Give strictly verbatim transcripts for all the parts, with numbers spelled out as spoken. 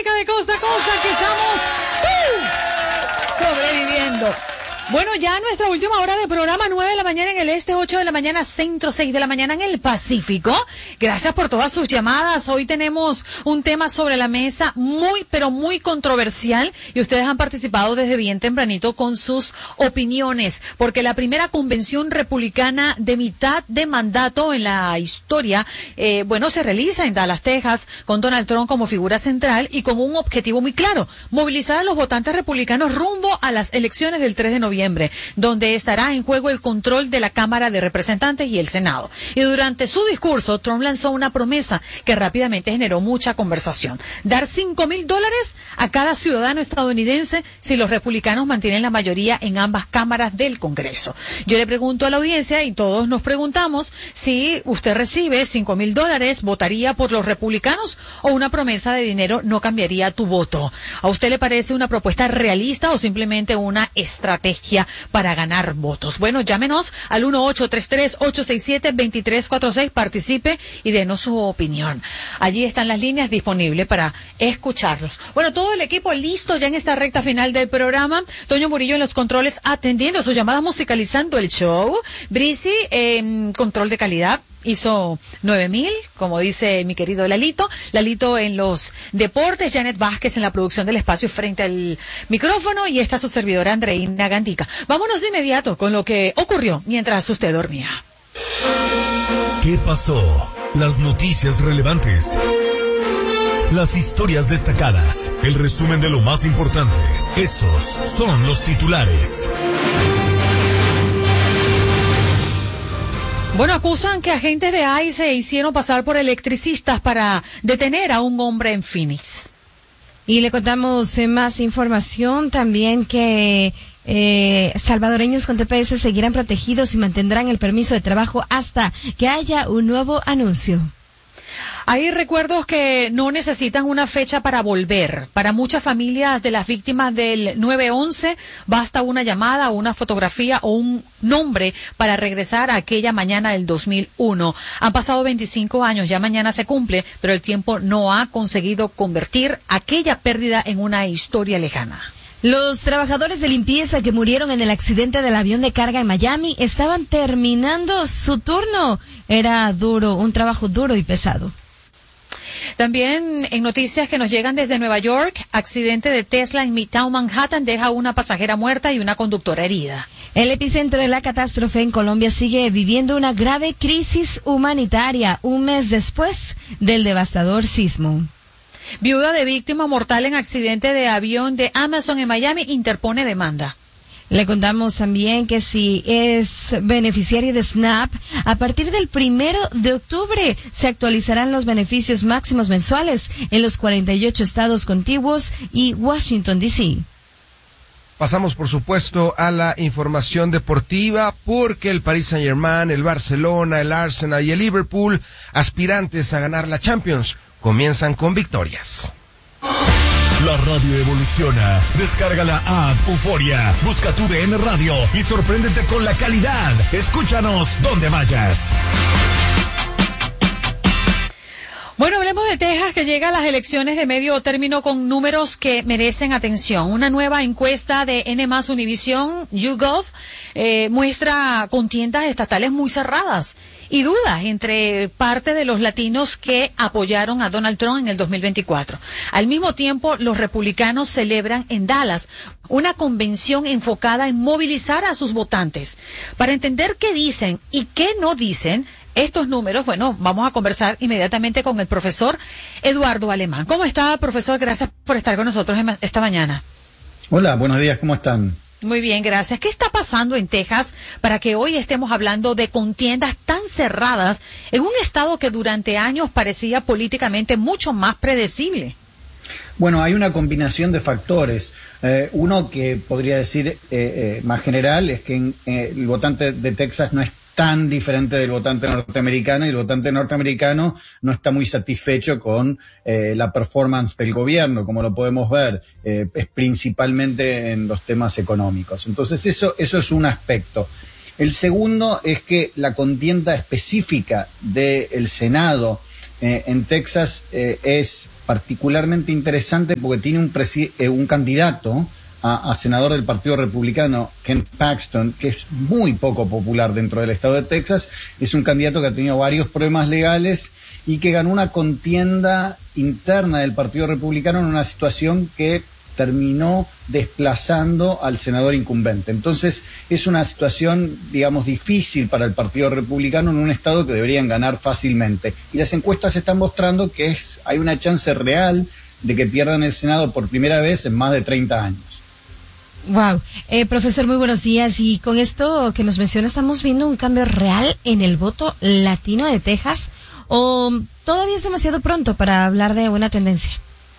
América de costa a costa, que estamos ¡uh! sobreviviendo. Bueno, ya nuestra última hora de programa, nueve de la mañana en el este, ocho de la mañana centro, seis de la mañana en el Pacífico. Gracias por todas sus llamadas. Hoy tenemos un tema sobre la mesa muy, pero muy controversial y ustedes han participado desde bien tempranito con sus opiniones, porque la primera convención republicana de mitad de mandato en la historia, eh, bueno, se realiza en Dallas, Texas, con Donald Trump como figura central y con un objetivo muy claro: movilizar a los votantes republicanos rumbo a las elecciones del tres de noviembre. Donde estará en juego el control de la Cámara de Representantes y el Senado. Y durante su discurso, Trump lanzó una promesa que rápidamente generó mucha conversación: dar cinco mil dólares a cada ciudadano estadounidense si los republicanos mantienen la mayoría en ambas cámaras del Congreso. Yo le pregunto a la audiencia, y todos nos preguntamos, si usted recibe cinco mil dólares, ¿votaría por los republicanos o una promesa de dinero no cambiaría tu voto? ¿A usted le parece una propuesta realista o simplemente una estrategia para ganar votos? Bueno, llámenos al uno ocho tres tres, ocho seis siete, dos tres cuatro seis, participe y denos su opinión. Allí están las líneas disponibles para escucharlos. Bueno, todo el equipo listo ya en esta recta final del programa. Toño Murillo en los controles atendiendo sus llamadas, musicalizando el show. Brisi en control de calidad. Hizo nueve mil, como dice mi querido Lalito. Lalito en los deportes, Janet Vázquez en la producción del espacio frente al micrófono, y esta su servidora Andreina Gandica. Vámonos de inmediato con lo que ocurrió mientras usted dormía. ¿Qué pasó? Las noticias relevantes, las historias destacadas, el resumen de lo más importante. Estos son los titulares. Bueno, acusan que agentes de I C E se hicieron pasar por electricistas para detener a un hombre en Phoenix. Y le contamos eh, más información también, que eh, salvadoreños con T P S seguirán protegidos y mantendrán el permiso de trabajo hasta que haya un nuevo anuncio. Hay recuerdos que no necesitan una fecha para volver. Para muchas familias de las víctimas del nueve once, basta una llamada, una fotografía o un nombre para regresar a aquella mañana del dos mil uno. Han pasado veinticinco años, ya mañana se cumple, pero el tiempo no ha conseguido convertir aquella pérdida en una historia lejana. Los trabajadores de limpieza que murieron en el accidente del avión de carga en Miami estaban terminando su turno. Era duro, un trabajo duro y pesado. También en noticias que nos llegan desde Nueva York, accidente de Tesla en Midtown Manhattan deja una pasajera muerta y una conductora herida. El epicentro de la catástrofe en Colombia sigue viviendo una grave crisis humanitaria un mes después del devastador sismo. Viuda de víctima mortal en accidente de avión de Amazon en Miami interpone demanda. Le contamos también que si es beneficiario de SNAP, a partir del primero de octubre se actualizarán los beneficios máximos mensuales en los cuarenta y ocho estados contiguos y Washington, D C Pasamos, por supuesto, a la información deportiva, porque el Paris Saint-Germain, el Barcelona, el Arsenal y el Liverpool, aspirantes a ganar la Champions, comienzan con victorias. La radio evoluciona. Descarga la app Euforia, busca tu D N Radio y sorpréndete con la calidad. Escúchanos donde vayas. Bueno, hablemos de Texas, que llega a las elecciones de medio término con números que merecen atención. Una nueva encuesta de N más Univision, YouGov, eh, muestra contiendas estatales muy cerradas y dudas entre parte de los latinos que apoyaron a Donald Trump en el dos mil veinticuatro. Al mismo tiempo, los republicanos celebran en Dallas una convención enfocada en movilizar a sus votantes. Para entender qué dicen y qué no dicen estos números, bueno, vamos a conversar inmediatamente con el profesor Eduardo Alemán. ¿Cómo está, profesor? Gracias por estar con nosotros esta mañana. Hola, buenos días, ¿cómo están? Muy bien, gracias. ¿Qué está pasando en Texas para que hoy estemos hablando de contiendas tan cerradas en un estado que durante años parecía políticamente mucho más predecible? Bueno, hay una combinación de factores. Eh, uno que podría decir eh, eh, más general es que eh, el votante de Texas no es tan diferente del votante norteamericano, y el votante norteamericano no está muy satisfecho con eh, la performance del gobierno, como lo podemos ver, eh, es principalmente en los temas económicos. Entonces eso, eso es un aspecto. El segundo es que la contienda específica del Senado eh, en Texas eh, es particularmente interesante porque tiene un, presi- eh, un candidato a, a senador del Partido Republicano, Ken Paxton, que es muy poco popular dentro del estado de Texas. Es un candidato que ha tenido varios problemas legales y que ganó una contienda interna del Partido Republicano en una situación que terminó desplazando al senador incumbente. Entonces, es una situación, digamos, difícil para el Partido Republicano en un estado que deberían ganar fácilmente. Y las encuestas están mostrando que es, hay una chance real de que pierdan el Senado por primera vez en más de treinta años. Wow. Eh, profesor, muy buenos días. Y con esto que nos menciona, ¿estamos viendo un cambio real en el voto latino de Texas? ¿O todavía es demasiado pronto para hablar de una tendencia?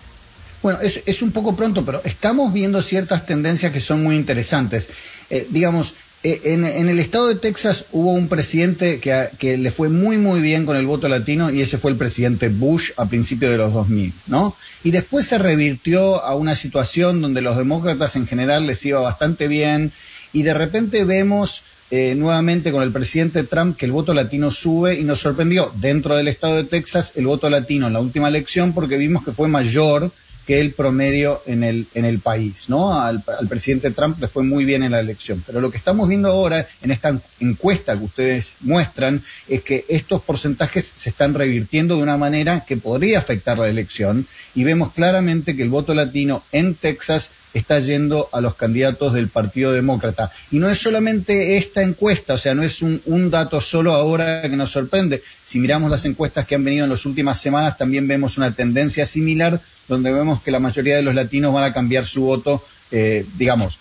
Bueno, es, es un poco pronto, pero estamos viendo ciertas tendencias que son muy interesantes. Eh, digamos, eh, en, en el estado de Texas hubo un presidente que, a, que le fue muy, muy bien con el voto latino, y ese fue el presidente Bush a principios de los dos mil, ¿no? Y después se revirtió a una situación donde los demócratas en general les iba bastante bien, y de repente vemos eh, nuevamente con el presidente Trump que el voto latino sube, y nos sorprendió dentro del estado de Texas el voto latino en la última elección porque vimos que fue mayor que el promedio en el en el país, ¿no? Al, al presidente Trump le fue muy bien en la elección. Pero lo que estamos viendo ahora en esta encuesta que ustedes muestran es que estos porcentajes se están revirtiendo de una manera que podría afectar la elección, y vemos claramente que el voto latino en Texas está yendo a los candidatos del Partido Demócrata. Y no es solamente esta encuesta, o sea, no es un, un dato solo ahora que nos sorprende. Si miramos las encuestas que han venido en las últimas semanas, también vemos una tendencia similar, donde vemos que la mayoría de los latinos van a cambiar su voto, eh, digamos,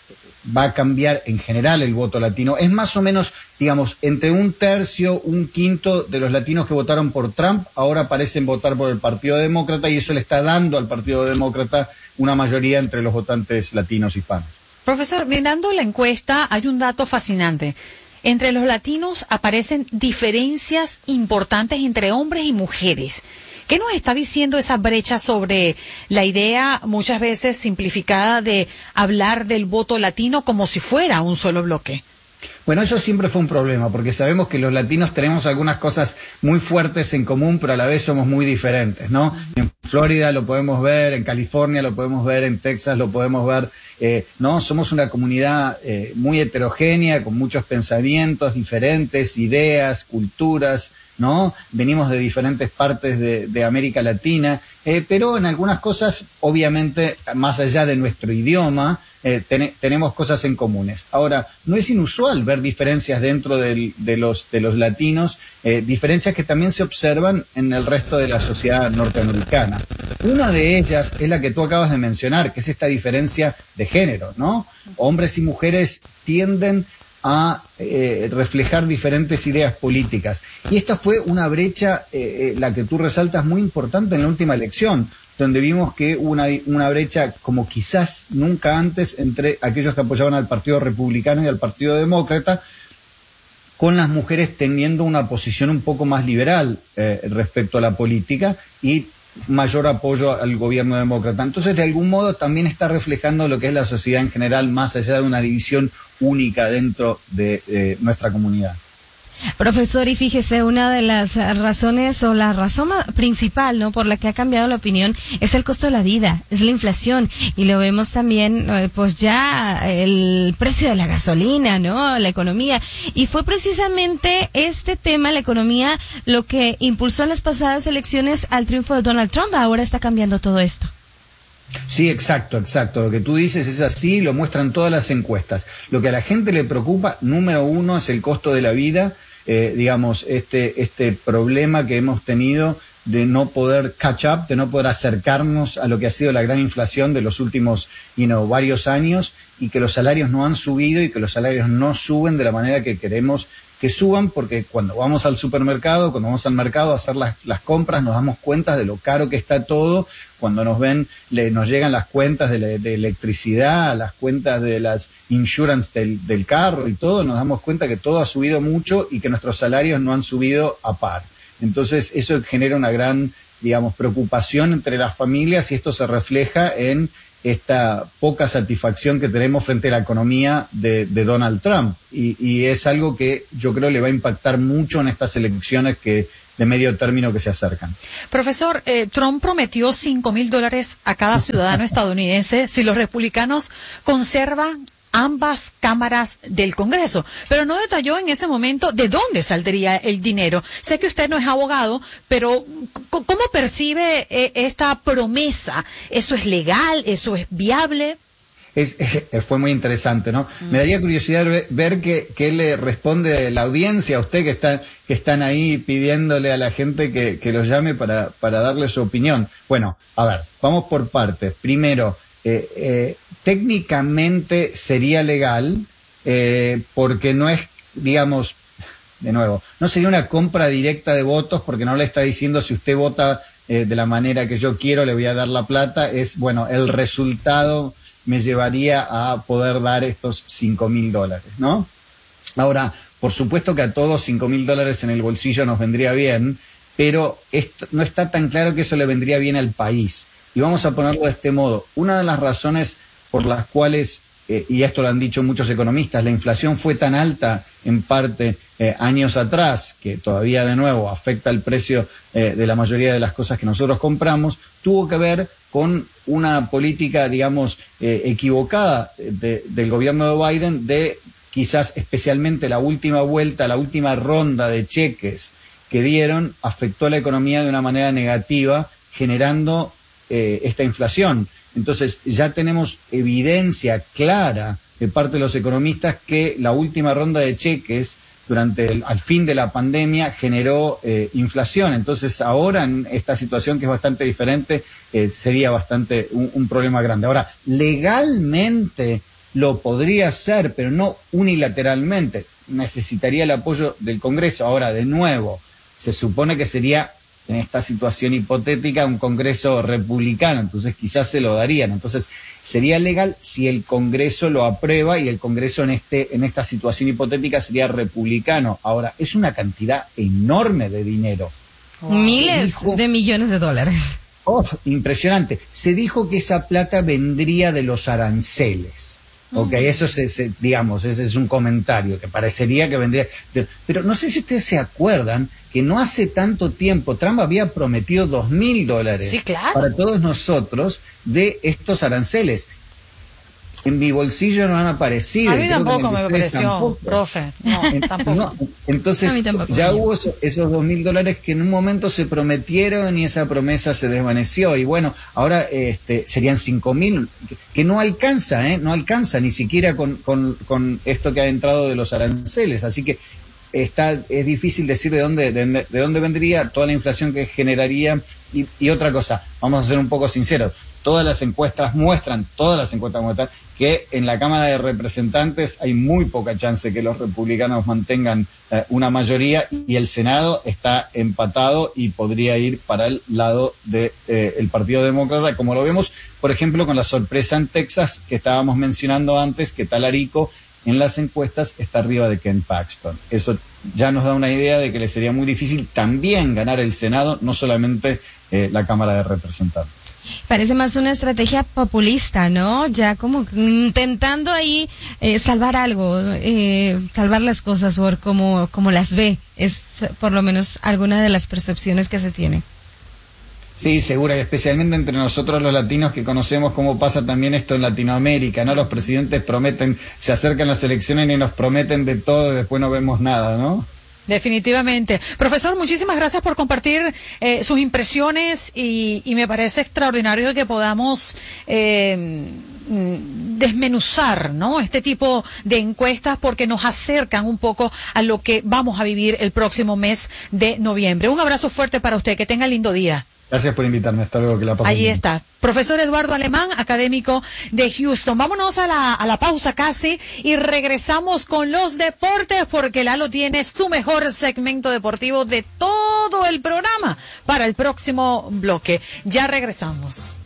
va a cambiar en general el voto latino. Es más o menos, digamos, entre un tercio, un quinto de los latinos que votaron por Trump ahora parecen votar por el Partido Demócrata, y eso le está dando al Partido Demócrata una mayoría entre los votantes latinos hispanos. Profesor, mirando la encuesta, hay un dato fascinante. Entre los latinos aparecen diferencias importantes entre hombres y mujeres. ¿Qué nos está diciendo esa brecha sobre la idea, muchas veces simplificada, de hablar del voto latino como si fuera un solo bloque? Bueno, eso siempre fue un problema, porque sabemos que los latinos tenemos algunas cosas muy fuertes en común, pero a la vez somos muy diferentes, ¿no? En Florida lo podemos ver, en California lo podemos ver, en Texas lo podemos ver, eh, ¿no? Somos una comunidad eh, muy heterogénea, con muchos pensamientos diferentes, ideas, culturas, ¿no? Venimos de diferentes partes de, de América Latina, eh, pero en algunas cosas, obviamente, más allá de nuestro idioma, eh, ten, tenemos cosas en comunes. Ahora, no es inusual ver diferencias dentro del, de, los, de los latinos, eh, diferencias que también se observan en el resto de la sociedad norteamericana. Una de ellas es la que tú acabas de mencionar, que es esta diferencia de género, ¿no? Hombres y mujeres tienden a eh, reflejar diferentes ideas políticas. Y esta fue una brecha, eh, eh, la que tú resaltas, muy importante en la última elección, donde vimos que hubo una, una brecha como quizás nunca antes entre aquellos que apoyaban al Partido Republicano y al Partido Demócrata, con las mujeres teniendo una posición un poco más liberal eh, respecto a la política y mayor apoyo al gobierno demócrata. Entonces, de algún modo, también está reflejando lo que es la sociedad en general, más allá de una división única dentro de eh, nuestra comunidad. Profesor, y fíjese, una de las razones o la razón principal, ¿no?, por la que ha cambiado la opinión es el costo de la vida, es la inflación, y lo vemos también, pues ya el precio de la gasolina, ¿no?, la economía, y fue precisamente este tema, la economía, lo que impulsó en las pasadas elecciones al triunfo de Donald Trump. Ahora está cambiando todo esto. Sí, exacto, exacto. Lo que tú dices es así, lo muestran todas las encuestas. Lo que a la gente le preocupa, número uno, es el costo de la vida. Eh, digamos, este, este problema que hemos tenido de no poder catch up, de no poder acercarnos a lo que ha sido la gran inflación de los últimos, you know, varios años, y que los salarios no han subido y que los salarios no suben de la manera que queremos que suban, porque cuando vamos al supermercado, cuando vamos al mercado a hacer las, las compras, nos damos cuenta de lo caro que está todo. Cuando nos ven, le, nos llegan las cuentas de, la, de electricidad, las cuentas de las insurance del, del carro y todo, nos damos cuenta que todo ha subido mucho y que nuestros salarios no han subido a par. Entonces, eso genera una gran, digamos, preocupación entre las familias, y esto se refleja en esta poca satisfacción que tenemos frente a la economía de, de Donald Trump. Y, y es algo que yo creo le va a impactar mucho en estas elecciones que, de medio término que se acercan. Profesor, eh, Trump prometió cinco mil dólares a cada ciudadano estadounidense si los republicanos conservan ambas cámaras del Congreso, pero no detalló en ese momento de dónde saldría el dinero. Sé que usted no es abogado, pero ¿cómo percibe eh, esta promesa? ¿Eso es legal? ¿Eso es viable? Es, es, fue muy interesante, ¿no? Mm. Me daría curiosidad ver, ver qué, qué le responde la audiencia a usted que está, que están ahí pidiéndole a la gente que, que los llame para, para darle su opinión. Bueno, a ver, vamos por partes. Primero, eh, eh, técnicamente sería legal, eh, porque no es, digamos, de nuevo, no sería una compra directa de votos, porque no le está diciendo si usted vota eh, de la manera que yo quiero, le voy a dar la plata. Es, bueno, el resultado me llevaría a poder dar estos cinco mil dólares, ¿no? Ahora, por supuesto que a todos cinco mil dólares en el bolsillo nos vendría bien, pero esto, no está tan claro que eso le vendría bien al país. Y vamos a ponerlo de este modo. Una de las razones por las cuales, eh, y esto lo han dicho muchos economistas, la inflación fue tan alta en parte eh, años atrás, que todavía de nuevo afecta el precio eh, de la mayoría de las cosas que nosotros compramos, tuvo que ver con una política, digamos, eh, equivocada de, del gobierno de Biden, de quizás especialmente la última vuelta, la última ronda de cheques que dieron, afectó a la economía de una manera negativa, generando eh, esta inflación. Entonces ya tenemos evidencia clara de parte de los economistas que la última ronda de cheques durante el, al fin de la pandemia generó eh, inflación. Entonces ahora en esta situación que es bastante diferente eh, sería bastante un, un problema grande. Ahora, legalmente lo podría hacer, pero no unilateralmente. Necesitaría el apoyo del Congreso. Ahora, de nuevo, se supone que sería en esta situación hipotética un Congreso republicano, entonces quizás se lo darían. Entonces sería legal si el Congreso lo aprueba y el Congreso en este en esta situación hipotética sería republicano. Ahora, es una cantidad enorme de dinero. Oh, Miles dijo, de millones de dólares. Oh, impresionante. Se dijo que esa plata vendría de los aranceles. Ok, eso es, es, digamos, ese es un comentario que parecería que vendría. De, pero no sé si ustedes se acuerdan que no hace tanto tiempo Trump había prometido dos mil dólares sí, claro. para todos nosotros de estos aranceles. En mi bolsillo no han aparecido. A mí tampoco me pareció, tampoco. profe. No, tampoco. No, entonces, tampoco, ya hubo eso, esos dos mil dólares que en un momento se prometieron y esa promesa se desvaneció. Y bueno, ahora este, serían cinco mil, que, que no alcanza, ¿eh? No alcanza ni siquiera con, con, con esto que ha entrado de los aranceles. Así que está es difícil decir de dónde, de, de dónde vendría toda la inflación que generaría. Y, y otra cosa, vamos a ser un poco sinceros. Todas las encuestas muestran, todas las encuestas muestran que en la Cámara de Representantes hay muy poca chance que los republicanos mantengan eh, una mayoría y el Senado está empatado y podría ir para el lado del de, eh, Partido Demócrata, como lo vemos, por ejemplo, con la sorpresa en Texas que estábamos mencionando antes, que Talarico en las encuestas está arriba de Ken Paxton. Eso ya nos da una idea de que le sería muy difícil también ganar el Senado, no solamente eh, la Cámara de Representantes. Parece más una estrategia populista, ¿no? Ya como intentando ahí eh, salvar algo, eh, salvar las cosas por como, como las ve. Es por lo menos alguna de las percepciones que se tiene. Sí, seguro, especialmente entre nosotros los latinos que conocemos cómo pasa también esto en Latinoamérica, ¿no? Los presidentes prometen, se acercan las elecciones y nos prometen de todo y después no vemos nada, ¿no? Definitivamente. Profesor, muchísimas gracias por compartir eh, sus impresiones y, y me parece extraordinario que podamos eh, desmenuzar, ¿no? Este tipo de encuestas porque nos acercan un poco a lo que vamos a vivir el próximo mes de noviembre. Un abrazo fuerte para usted, que tenga lindo día. Gracias por invitarme, hasta luego, que la pasen Allí bien. está. Profesor Eduardo Alemán, académico de Houston. Vámonos a la, a la pausa casi y regresamos con los deportes porque Lalo tiene su mejor segmento deportivo de todo el programa para el próximo bloque. Ya regresamos.